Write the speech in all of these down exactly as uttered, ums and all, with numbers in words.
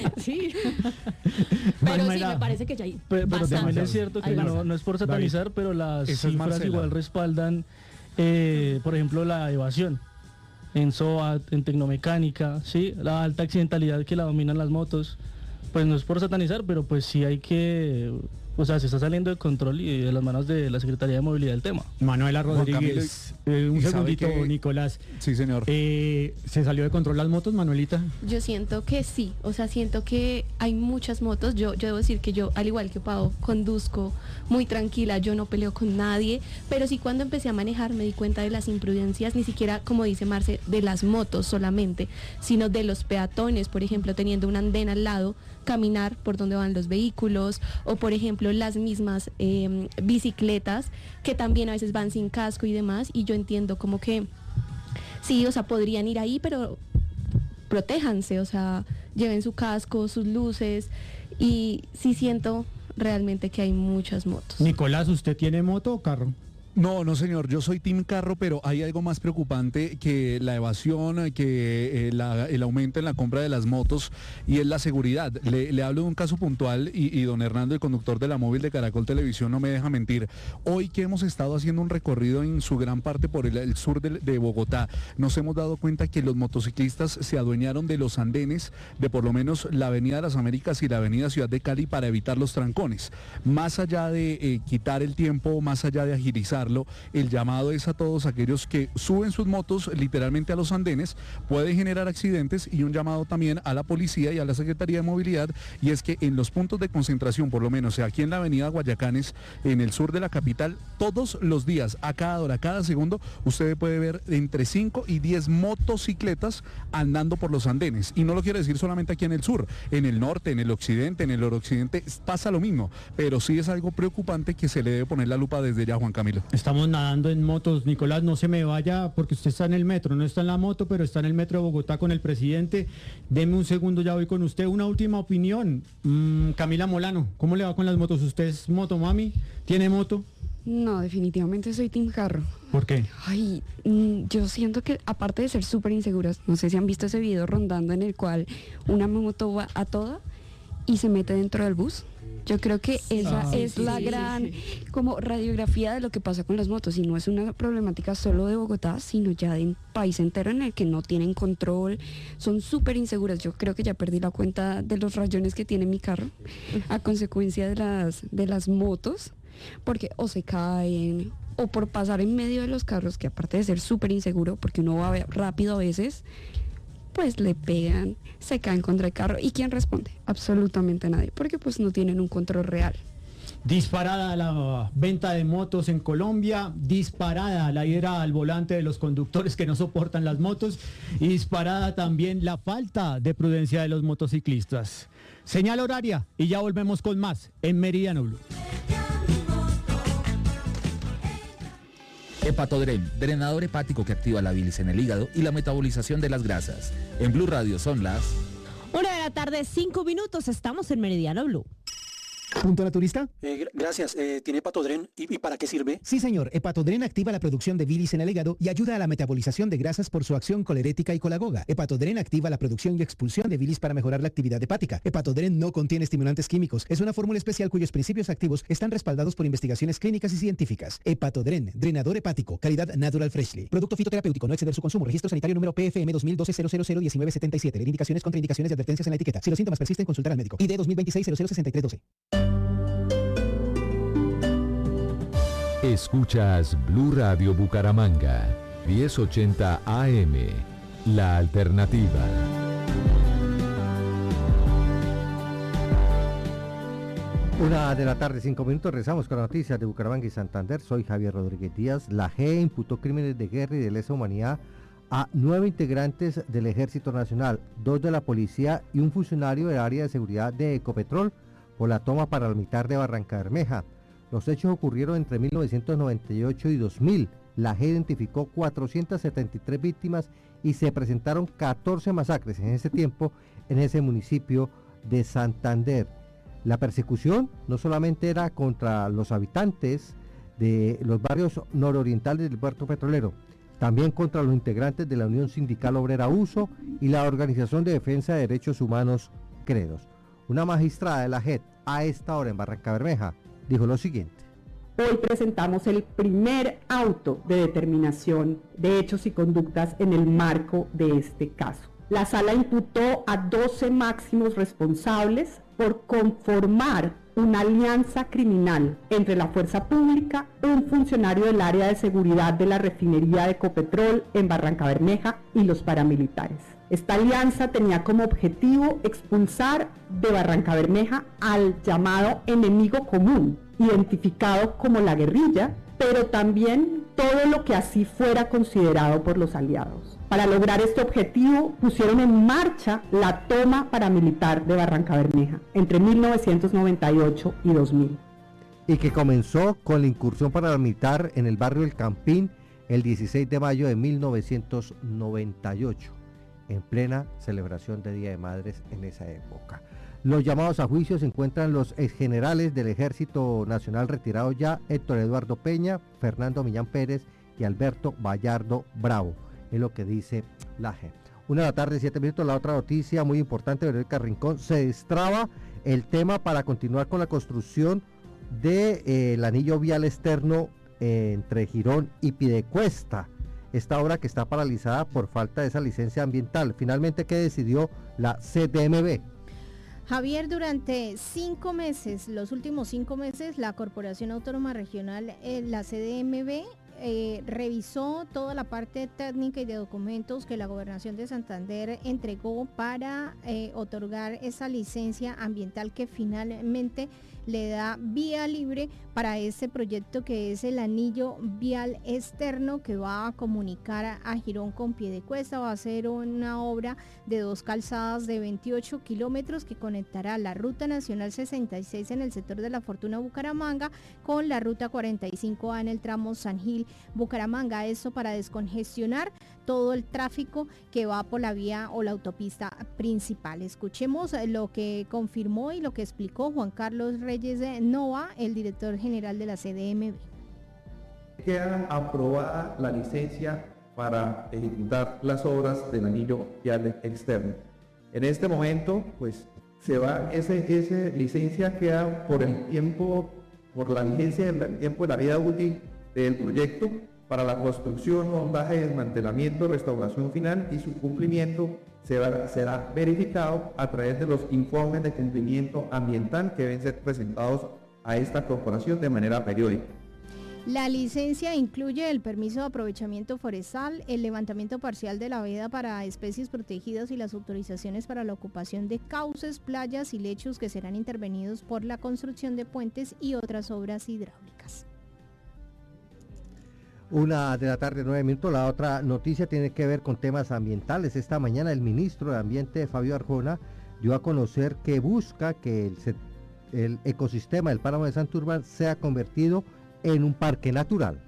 Sí. Pero Manuela, sí, me parece que ya hay Pero, pero también bastante. es cierto que Hay no, bastante. no es por satanizar, pero las Esa es cifras Marcela. igual respaldan, eh, por ejemplo, la evasión en SOAT, en tecnomecánica, ¿sí? La alta accidentalidad que la dominan las motos. Pues no es por satanizar, pero pues sí hay que... O sea, se está saliendo de control y de las manos de la Secretaría de Movilidad el tema. Manuela Juan Camilo, Rodríguez, eh, un ¿y sabe segundito, qué? Nicolás. Sí, señor. Eh, ¿Se salió de control las motos, Manuelita? Yo siento que sí, o sea, siento que hay muchas motos. Yo, yo debo decir que yo, al igual que Pau, conduzco muy tranquila, yo no peleo con nadie, pero sí cuando empecé a manejar me di cuenta de las imprudencias, ni siquiera, como dice Marce, de las motos solamente, sino de los peatones, por ejemplo, teniendo un andén al lado, caminar por donde van los vehículos, o por ejemplo las mismas eh, bicicletas, que también a veces van sin casco y demás, y yo entiendo como que sí, o sea, podrían ir ahí, pero protéjanse, o sea, lleven su casco, sus luces, y sí siento realmente que hay muchas motos. Nicolás, ¿usted tiene moto o carro? No, no señor, yo soy team carro, pero hay algo más preocupante que la evasión, que eh, la- el aumento en la compra de las motos, y es la seguridad. Le, le hablo de un caso puntual y, y don Hernando, el conductor de la móvil de Caracol Televisión, no me deja mentir. Hoy que hemos estado haciendo un recorrido en su gran parte por el, el sur de, de Bogotá, nos hemos dado cuenta que los motociclistas se adueñaron de los andenes de por lo menos la Avenida de las Américas y la Avenida Ciudad de Cali para evitar los trancones. Más allá de eh, quitar el tiempo, más allá de agilizar, el llamado es a todos aquellos que suben sus motos literalmente a los andenes, puede generar accidentes, y un llamado también a la policía y a la Secretaría de Movilidad, y es que en los puntos de concentración, por lo menos aquí en la avenida Guayacanes, en el sur de la capital, todos los días, a cada hora, a cada segundo, usted puede ver entre cinco y diez motocicletas andando por los andenes, y no lo quiero decir solamente aquí en el sur, en el norte, en el occidente, en el noroccidente pasa lo mismo, pero sí es algo preocupante que se le debe poner la lupa desde ya, Juan Camilo. Estamos nadando en motos. Nicolás, no se me vaya porque usted está en el metro, no está en la moto, pero está en el metro de Bogotá con el presidente. Deme un segundo, ya voy con usted. Una última opinión. Mm, Camila Molano, ¿cómo le va con las motos? ¿Usted es motomami? ¿Tiene moto? No, definitivamente soy team carro. ¿Por qué? Ay, mm, yo siento que aparte de ser súper inseguras, no sé si han visto ese video rondando en el cual una moto va a toda y se mete dentro del bus. Yo creo que esa Ah, es sí, la sí, gran sí. como radiografía de lo que pasa con las motos, y no es una problemática solo de Bogotá, sino ya de un país entero en el que no tienen control, son súper inseguras. Yo creo que ya perdí la cuenta de los rayones que tiene mi carro a consecuencia de las, de las motos, porque o se caen, o por pasar en medio de los carros, que aparte de ser súper inseguro, porque uno va rápido a veces, pues le pegan, se caen contra el carro. ¿Y quién responde? Absolutamente nadie, porque pues no tienen un control real. Disparada la venta de motos en Colombia, disparada la ira al volante de los conductores que no soportan las motos, y disparada también la falta de prudencia de los motociclistas. Señal horaria y ya volvemos con más en Meridiano Blue. Hepatodren, drenador hepático que activa la bilis en el hígado y la metabolización de las grasas. En Blue Radio son las... Una de la tarde, cinco minutos, estamos en Meridiano Blue. ¿Punto naturista? Eh, gr- gracias. Eh, ¿Tiene Hepatodren? ¿Y, ¿Y para qué sirve? Sí, señor. Hepatodren activa la producción de bilis en el hígado y ayuda a la metabolización de grasas por su acción colerética y colagoga. Hepatodren activa la producción y expulsión de bilis para mejorar la actividad hepática. Hepatodren no contiene estimulantes químicos. Es una fórmula especial cuyos principios activos están respaldados por investigaciones clínicas y científicas. Hepatodren, drenador hepático, calidad Natural Freshly. Producto fitoterapéutico, no exceder su consumo. Registro sanitario número P F M dos mil doce cero cero cero diecinueve setenta y siete. Leer indicaciones, contraindicaciones y advertencias en la etiqueta. Si los síntomas persisten, consultar al médico. I D dos mil veintiséis cero cero sesenta y tres doce. Escuchas Blue Radio Bucaramanga, diez ochenta A M, La Alternativa. Una de la tarde, cinco minutos, regresamos con las noticias de Bucaramanga y Santander. Soy Javier Rodríguez Díaz. La J E imputó crímenes de guerra y de lesa humanidad a nueve integrantes del Ejército Nacional, dos de la policía y un funcionario del área de seguridad de Ecopetrol por la toma paramilitar de Barranca Bermeja. Los hechos ocurrieron entre mil novecientos noventa y ocho y dos mil. La J E identificó cuatrocientas setenta y tres víctimas y se presentaron catorce masacres en ese tiempo en ese municipio de Santander. La persecución no solamente era contra los habitantes de los barrios nororientales del puerto petrolero, también contra los integrantes de la Unión Sindical Obrera Uso y la Organización de Defensa de Derechos Humanos credos. Una magistrada de la J E T a esta hora en Barrancabermeja dijo lo siguiente. Hoy presentamos el primer auto de determinación de hechos y conductas en el marco de este caso. La sala imputó a doce máximos responsables por conformar una alianza criminal entre la fuerza pública, un funcionario del área de seguridad de la refinería de Ecopetrol en Barrancabermeja y los paramilitares. Esta alianza tenía como objetivo expulsar de Barrancabermeja al llamado enemigo común, identificado como la guerrilla, pero también todo lo que así fuera considerado por los aliados. Para lograr este objetivo, pusieron en marcha la toma paramilitar de Barrancabermeja entre mil novecientos noventa y ocho y dos mil. Y que comenzó con la incursión paramilitar en el barrio El Campín el dieciséis de mayo de mil novecientos noventa y ocho, en plena celebración de Día de Madres en esa época. Los llamados a juicio se encuentran los exgenerales del Ejército Nacional retirados ya, Héctor Eduardo Peña, Fernando Millán Pérez y Alberto Vallardo Bravo. Es lo que dice la J E T. Una de la tarde, siete minutos. La otra noticia muy importante, Verónica Rincón, se destraba el tema para continuar con la construcción del de, eh, anillo vial externo eh, entre Girón y Piedecuesta. Esta obra que está paralizada por falta de esa licencia ambiental. Finalmente, ¿qué decidió la C D M B? Javier, durante cinco meses, los últimos cinco meses, la Corporación Autónoma Regional, eh, la C D M B, eh, revisó toda la parte técnica y de documentos que la Gobernación de Santander entregó para eh, otorgar esa licencia ambiental que finalmente le da vía libre para este proyecto que es el anillo vial externo que va a comunicar a, a Girón con Piedecuesta. Va a ser una obra de dos calzadas de veintiocho kilómetros que conectará la Ruta Nacional sesenta y seis en el sector de La Fortuna Bucaramanga con la Ruta cuarenta y cinco A en el tramo San Gil Bucaramanga. Esto para descongestionar todo el tráfico que va por la vía o la autopista principal. Escuchemos lo que confirmó y lo que explicó Juan Carlos Reyes de Nova, el director general de la C D M B. Queda aprobada la licencia para ejecutar las obras del anillo vial externo. En este momento, pues, se va, ese, esa licencia queda por el tiempo, por la vigencia del tiempo de la vida útil del proyecto para la construcción, montaje, desmantelamiento, restauración final y su cumplimiento será, será verificado a través de los informes de cumplimiento ambiental que deben ser presentados a esta corporación de manera periódica. La licencia incluye el permiso de aprovechamiento forestal, el levantamiento parcial de la veda para especies protegidas y las autorizaciones para la ocupación de cauces, playas y lechos que serán intervenidos por la construcción de puentes y otras obras hidráulicas. Una de la tarde, nueve minutos. La otra noticia tiene que ver con temas ambientales. Esta mañana el ministro de Ambiente, Fabio Arjona, dio a conocer que busca que el, el ecosistema del páramo de Santurbán sea convertido en un parque natural.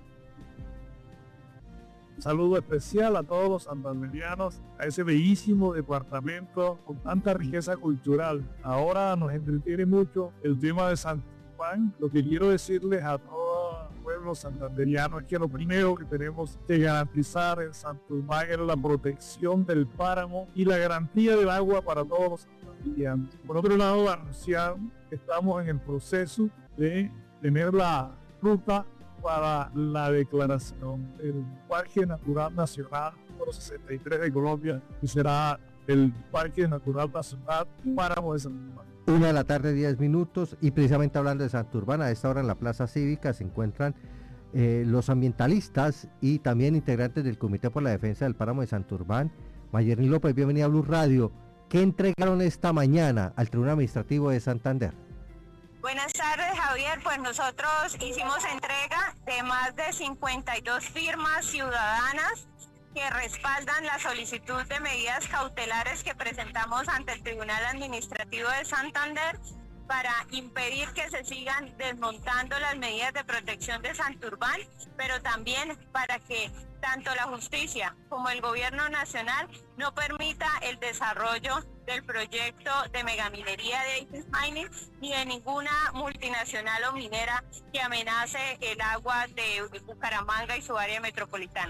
Saludo especial a todos los santanderianos, a ese bellísimo departamento con tanta riqueza cultural. Ahora nos entretiene mucho el tema de Santurbán. Lo que quiero decirles a todos pueblo santanderiano es que lo primero que tenemos que garantizar en Santurbán es la protección del páramo y la garantía del agua para todos los santanderianos. Por otro lado, anunciar que estamos en el proceso de tener la ruta para la declaración del Parque Natural Nacional número sesenta y tres de Colombia, que será el Parque Natural Nacional Páramo de Santurbán. Una de la tarde, diez minutos, y precisamente hablando de Santurbán, a esta hora en la Plaza Cívica se encuentran eh, los ambientalistas y también integrantes del Comité por la Defensa del Páramo de Santurbán. Mayerny López, bienvenida a Blue Radio. ¿Qué entregaron esta mañana al Tribunal Administrativo de Santander? Buenas tardes, Javier. Pues nosotros hicimos entrega de más de cincuenta y dos firmas ciudadanas que respaldan la solicitud de medidas cautelares que presentamos ante el Tribunal Administrativo de Santander para impedir que se sigan desmontando las medidas de protección de Santurbán, pero también para que tanto la justicia como el gobierno nacional no permita el desarrollo del proyecto de megaminería de Isis Mining ni de ninguna multinacional o minera que amenace el agua de Bucaramanga y su área metropolitana.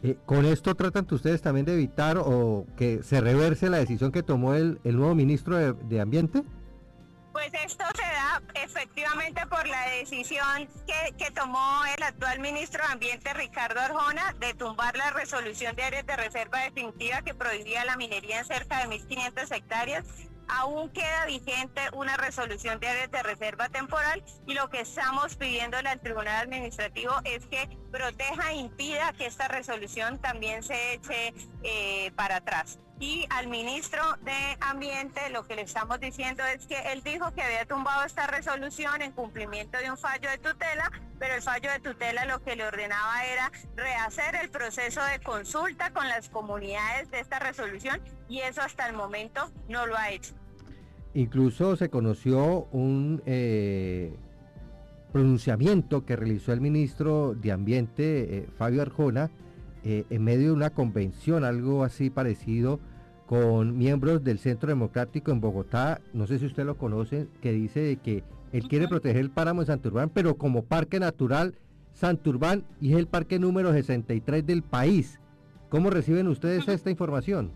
Eh, ¿Con esto tratan ustedes también de evitar o que se reverse la decisión que tomó el, el nuevo ministro de, de Ambiente? Pues esto se da efectivamente por la decisión que, que tomó el actual ministro de Ambiente, Ricardo Arjona, de tumbar la resolución de áreas de reserva definitiva que prohibía la minería en cerca de mil quinientas hectáreas. Aún queda vigente una resolución de áreas de reserva temporal y lo que estamos pidiéndole al Tribunal Administrativo es que proteja e impida que esta resolución también se eche eh, para atrás. Y al ministro de Ambiente lo que le estamos diciendo es que él dijo que había tumbado esta resolución en cumplimiento de un fallo de tutela, pero el fallo de tutela lo que le ordenaba era rehacer el proceso de consulta con las comunidades de esta resolución y eso hasta el momento no lo ha hecho. Incluso se conoció un eh, pronunciamiento que realizó el ministro de Ambiente, eh, Fabio Arjona, eh, en medio de una convención, algo así parecido, con miembros del Centro Democrático en Bogotá, no sé si usted lo conoce, que dice de que él quiere proteger el páramo de Santurbán, pero como parque natural Santurbán, y es el parque número sesenta y tres del país. ¿Cómo reciben ustedes esta información?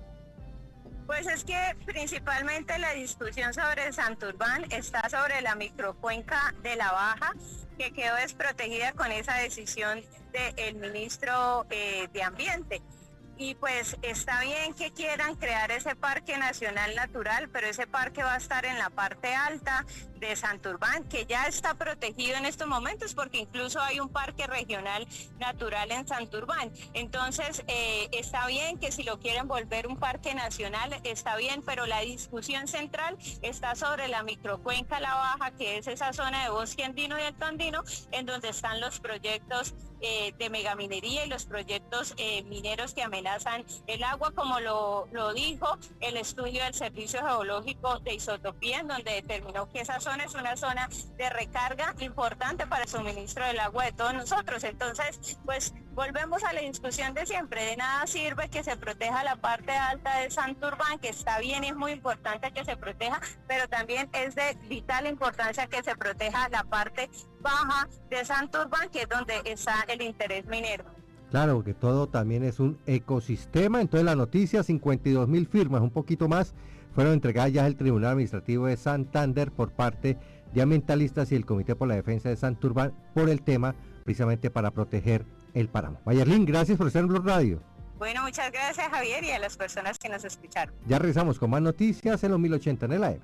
Pues es que principalmente la discusión sobre Santurbán está sobre la microcuenca de la Baja, que quedó desprotegida con esa decisión del ministro eh, de Ambiente. Y pues está bien que quieran crear ese parque nacional natural, pero ese parque va a estar en la parte alta de Santurbán, que ya está protegido en estos momentos, porque incluso hay un parque regional natural en Santurbán. Entonces, eh, está bien que si lo quieren volver un parque nacional, está bien, pero la discusión central está sobre la microcuenca La Baja, que es esa zona de bosque andino y alto andino, en donde están los proyectos eh, de megaminería y los proyectos eh, mineros que amenazan el agua, como lo, lo dijo el estudio del Servicio Geológico de Isotopía, en donde determinó que esa zona es una zona de recarga importante para el suministro del agua de todos nosotros. Entonces, pues volvemos a la discusión de siempre. De nada sirve que se proteja la parte alta de Santurbán, que está bien y es muy importante que se proteja, pero también es de vital importancia que se proteja la parte baja de Santurbán, que es donde está el interés minero. Claro, que todo también es un ecosistema. Entonces la noticia, cincuenta y dos mil firmas, un poquito más, fueron entregadas ya al Tribunal Administrativo de Santander por parte de ambientalistas y el Comité por la Defensa de Santurbán por el tema, precisamente para proteger el páramo. Mayerlin, gracias por estar en Blue Radio. Bueno, muchas gracias, Javier, y a las personas que nos escucharon. Ya regresamos con más noticias en los mil ochenta en el A M.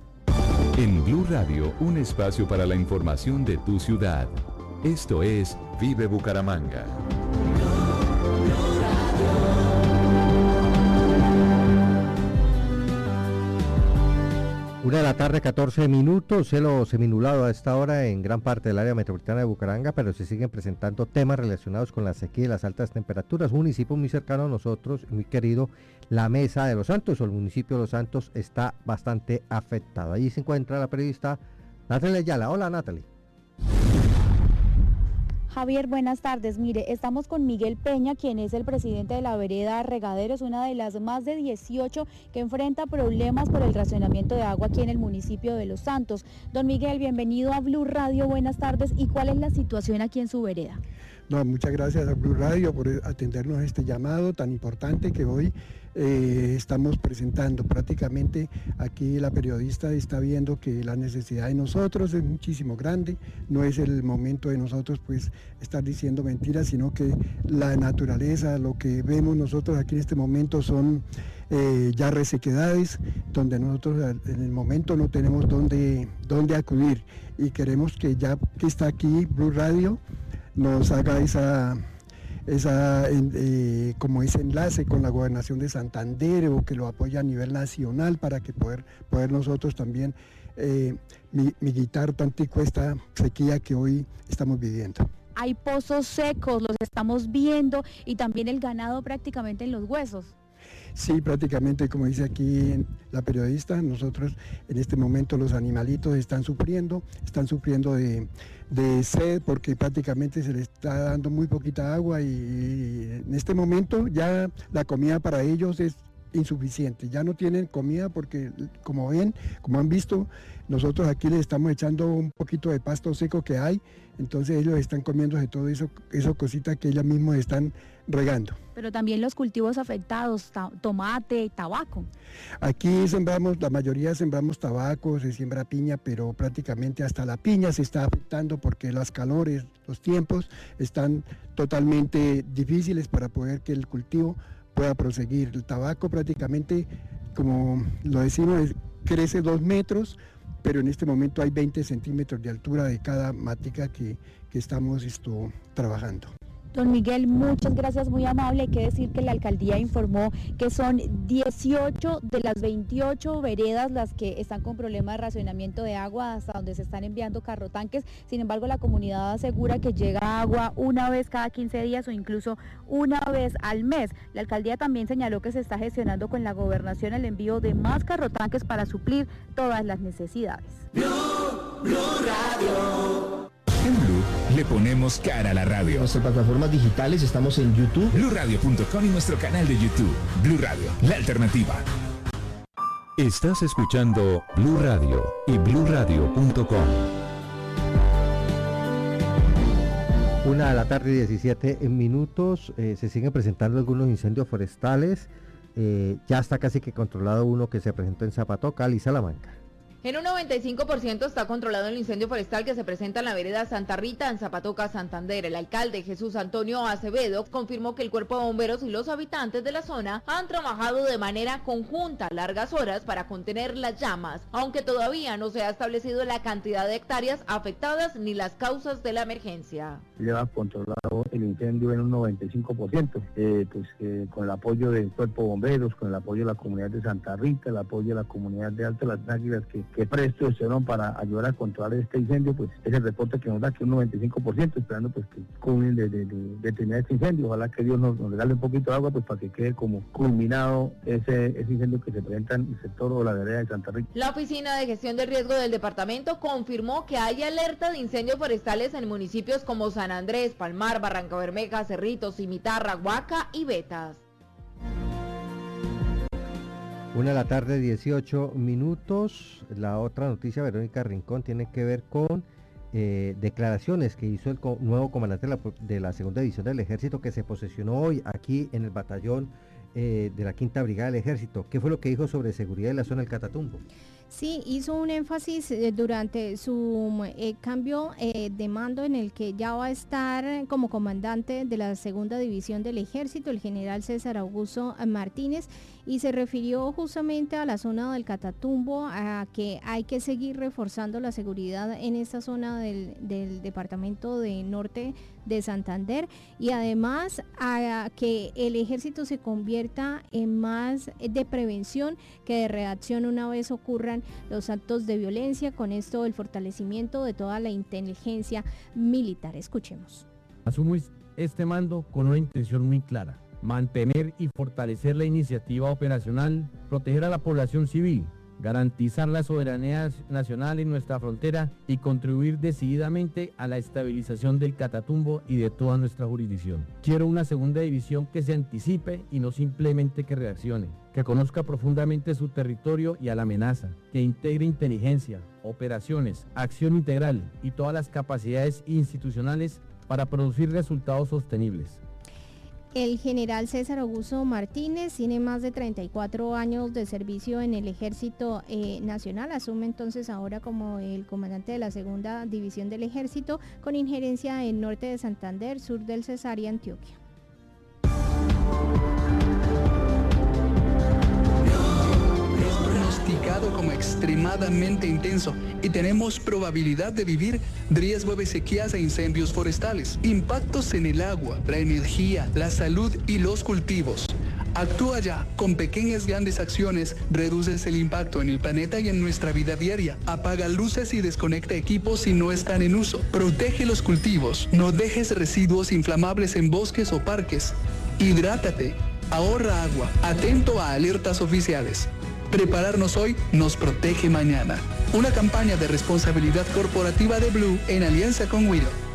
En Blue Radio, un espacio para la información de tu ciudad. Esto es Vive Bucaramanga. Una de la tarde, catorce minutos, cielo seminulado a esta hora en gran parte del área metropolitana de Bucaramanga, pero se siguen presentando temas relacionados con la sequía y las altas temperaturas. Un municipio muy cercano a nosotros, muy querido, la Mesa de los Santos, o el municipio de Los Santos, está bastante afectado. Allí se encuentra la periodista Natalia Ayala. Hola, Natalie. Javier, buenas tardes. Mire, estamos con Miguel Peña, quien es el presidente de la vereda Regaderos, una de las más de dieciocho que enfrenta problemas por el racionamiento de agua aquí en el municipio de Los Santos. Don Miguel, bienvenido a Blue Radio, buenas tardes. ¿Y cuál es la situación aquí en su vereda? No, muchas gracias a Blue Radio por atendernos a este llamado tan importante que hoy eh, estamos presentando. Prácticamente aquí la periodista está viendo que la necesidad de nosotros es muchísimo grande. No es el momento de nosotros pues estar diciendo mentiras, sino que la naturaleza, lo que vemos nosotros aquí en este momento son eh, ya resequedades, donde nosotros en el momento no tenemos dónde, dónde acudir, y queremos que ya que está aquí Blue Radio nos haga esa, esa eh, como ese enlace con la Gobernación de Santander, o que lo apoye a nivel nacional, para que poder, poder nosotros también eh, mitigar tantico esta sequía que hoy estamos viviendo. Hay pozos secos, los estamos viendo, y también el ganado prácticamente en los huesos. Sí, prácticamente, como dice aquí la periodista, nosotros en este momento los animalitos están sufriendo, están sufriendo de, de sed, porque prácticamente se les está dando muy poquita agua, y, y en este momento ya la comida para ellos es insuficiente, ya no tienen comida porque como ven, como han visto, nosotros aquí les estamos echando un poquito de pasto seco que hay, entonces ellos están comiendo de todo eso, eso cosita que ellos mismos están regando. Pero también los cultivos afectados, ta- tomate, tabaco. Aquí sembramos, la mayoría sembramos tabaco, se siembra piña, pero prácticamente hasta la piña se está afectando porque los calores, los tiempos están totalmente difíciles para poder que el cultivo pueda proseguir. El tabaco prácticamente, como lo decimos, es- crece dos metros, pero en este momento hay veinte centímetros de altura de cada matica que, que estamos esto, trabajando. Don Miguel, muchas gracias, muy amable. Hay que decir que la alcaldía informó que son dieciocho de las veintiocho veredas las que están con problemas de racionamiento de agua, hasta donde se están enviando carrotanques. Sin embargo, la comunidad asegura que llega agua una vez cada quince días o incluso una vez al mes. La alcaldía también señaló que se está gestionando con la gobernación el envío de más carrotanques para suplir todas las necesidades. Blue, Blue Radio. En Blue le ponemos cara a la radio. Nuestras plataformas digitales, estamos en YouTube. blue radio punto com y nuestro canal de YouTube. Blue Radio, la alternativa. Estás escuchando Blue Radio y blue radio punto com. Una de la tarde, diecisiete minutos. Eh, se siguen presentando algunos incendios forestales. Eh, ya está casi que controlado uno que se presentó en Zapatoca, y Salamanca. En un noventa y cinco por ciento está controlado el incendio forestal que se presenta en la vereda Santa Rita, en Zapatoca, Santander. El alcalde Jesús Antonio Acevedo confirmó que el cuerpo de bomberos y los habitantes de la zona han trabajado de manera conjunta largas horas para contener las llamas, aunque todavía no se ha establecido la cantidad de hectáreas afectadas ni las causas de la emergencia. Lleva controlado el incendio en un noventa y cinco por ciento, eh, pues eh, con el apoyo del cuerpo de bomberos, con el apoyo de la comunidad de Santa Rita, el apoyo de la comunidad de Alto Las Águilas, que que presto estuvieron para ayudar a controlar este incendio, pues es el reporte que nos da que un noventa y cinco por ciento, esperando pues que culminen de, de, de, de terminar este incendio. Ojalá que Dios nos, nos regale un poquito de agua pues para que quede como culminado ese, ese incendio que se presenta en el sector o la vereda de Santa Rita. La Oficina de Gestión del Riesgo del departamento confirmó que hay alerta de incendios forestales en municipios como San Andrés, Palmar, Barranca Bermeja, Cerritos, Cimitarra, Huaca y Betas. Una de la tarde, dieciocho minutos. La otra noticia, Verónica Rincón, tiene que ver con eh, declaraciones que hizo el co nuevo comandante de la, de la segunda división del ejército, que se posesionó hoy aquí en el batallón eh, de la quinta brigada del ejército. ¿Qué fue lo que dijo sobre seguridad en la zona del Catatumbo? Sí, hizo un énfasis eh, durante su eh, cambio eh, de mando, en el que ya va a estar como comandante de la segunda división del ejército, el general César Augusto Martínez, y se refirió justamente a la zona del Catatumbo, a que hay que seguir reforzando la seguridad en esta zona del, del departamento de Norte de Santander, y además a que el ejército se convierta en más de prevención que de reacción una vez ocurran los actos de violencia, con esto el fortalecimiento de toda la inteligencia militar. Escuchemos. Asumo este mando con una intención muy clara: mantener y fortalecer la iniciativa operacional, proteger a la población civil, garantizar la soberanía nacional en nuestra frontera y contribuir decididamente a la estabilización del Catatumbo y de toda nuestra jurisdicción. Quiero una segunda división que se anticipe y no simplemente que reaccione, que conozca profundamente su territorio y a la amenaza, que integre inteligencia, operaciones, acción integral y todas las capacidades institucionales para producir resultados sostenibles. El general César Augusto Martínez tiene más de treinta y cuatro años de servicio en el Ejército eh, Nacional. Asume entonces ahora como el comandante de la segunda división del Ejército, con injerencia en norte de Santander, sur del Cesar y Antioquia. Pronosticado como extremadamente intenso y tenemos probabilidad de vivir riesgo de sequías e incendios forestales, impactos en el agua, la energía, la salud y los cultivos. Actúa ya. Con pequeñas grandes acciones reduces el impacto en el planeta y en nuestra vida diaria. Apaga luces y desconecta equipos si no están en uso. Protege los cultivos. No dejes residuos inflamables en bosques o parques. Hidrátate. Ahorra agua. Atento a alertas oficiales. Prepararnos hoy nos protege mañana. Una campaña de responsabilidad corporativa de Blue en alianza con Willow.